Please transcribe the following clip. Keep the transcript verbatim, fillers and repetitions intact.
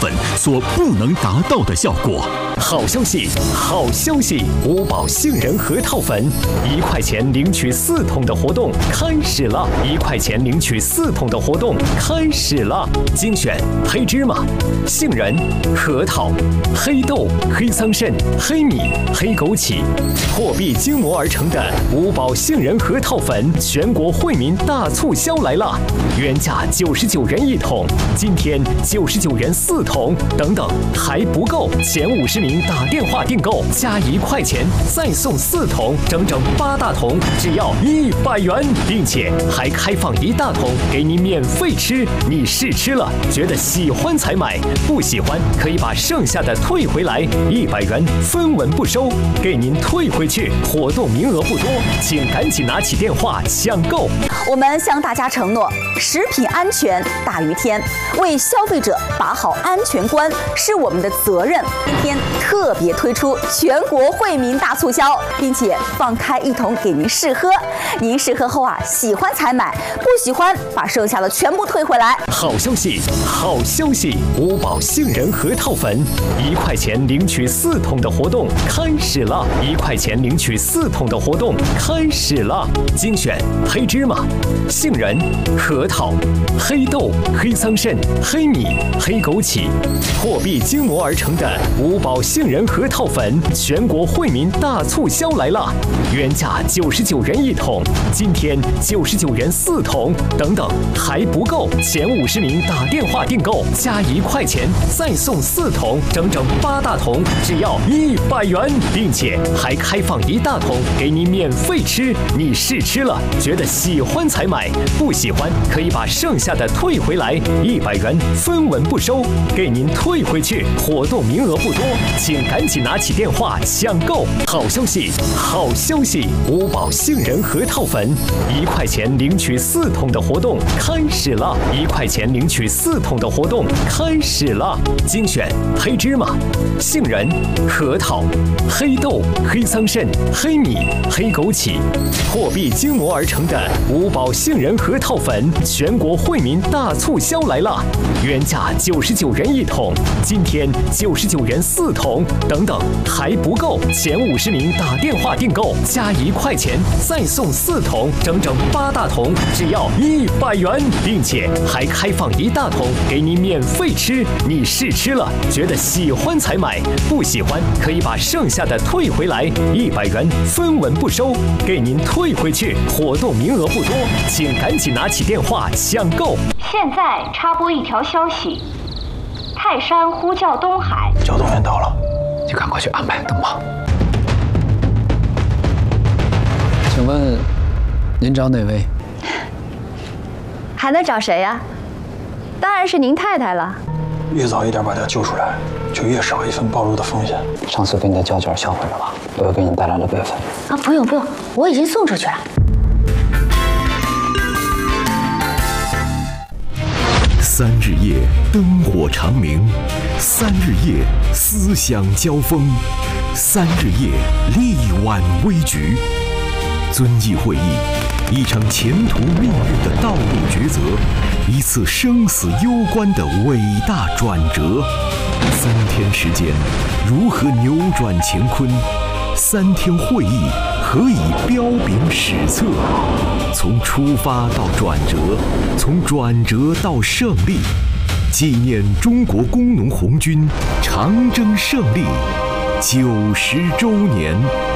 粉所不能达到的效果。 好消息，好消息！五宝杏仁核桃粉，一块钱领取四桶的活动开始了！一块钱领取四桶的活动开始了！精选黑芝麻、杏仁、核桃、黑豆、黑桑葚、黑米、黑枸杞，货币精磨而成的五宝杏仁核桃粉，全国惠民大促销来了！原价九十九元一桶，今天九十九元四桶，等等还不够，前五十名打电话订购加一块钱再送四桶，整整八大桶，只要一百元，并且还开放一大桶给你免费吃。你试吃了，觉得喜欢才买，不喜欢可以把剩下的退回来，一百元分文不收，给您退回去。活动名额不多，请赶紧拿起电话抢购。 我们向大家承诺，食品安全大于天，为消费者把好安全关是我们的责任。今天特别推出全国惠民大促销，并且放开一桶给您试喝。您试喝后啊，喜欢才买，不喜欢把剩下的全部退回来。 好消息，好消息！五宝杏仁核桃粉，一块钱领取四桶的活动开始了！一块钱领取四桶的活动开始了！精选黑芝麻、杏仁、核桃、黑豆、黑桑葚、黑米、黑枸杞，货币精磨而成的五宝杏仁核桃粉，全国惠民大促销来了！原价九十九元一桶，今天九十九元四桶，等等还不够，前五十名打电话订购加一块钱再送四桶，整整八大桶，只要一百元，并且还开放一大桶给你免费吃。你试吃了，觉得喜欢才买，不喜欢可以把剩下的退回来，一百元分文不收，给您退回去。活动名额不多，请赶紧拿起电话抢购。好消息，好消息！五宝杏仁核桃粉，一块钱领取四桶的活动开始了！一块钱领取四桶的活动开始了！精选黑芝麻、杏仁、核桃、黑豆、黑桑葚、黑米、黑枸杞，货币精磨而成的五宝杏仁核桃粉，全国惠民大促销来了！原价九十九元一桶，今天九十九元四桶，等等还不够，前五十名打电话订购加一块钱再送四桶，整整八大桶，只要一百元，并且还开放一大桶给你免费吃。你试吃了，觉得喜欢才买，不喜欢可以把剩下的退回来，一百元分文不收，给您退回去。活动名额不多，请赶紧拿起电话抢购。 现在插播一条消息，泰山呼叫东海， 交动员到了，你赶快去安排登报。请问您找哪位？ 还能找谁呀？当然是您太太了。 越早一点把他救出来，就越少一份暴露的风险。 上次给你的胶卷销毁了吧？我又给你带来了备份。 啊，不用不用，我已经送出去了。 三日夜灯火长明，三日夜思想交锋，三日夜力挽危局。遵义会议，一场前途命运的道路抉择，一次生死攸关的伟大转折。三天时间，如何扭转乾坤？三天会议，何以彪炳史册？从出发到转折，从转折到胜利，纪念中国工农红军长征胜利九十周年。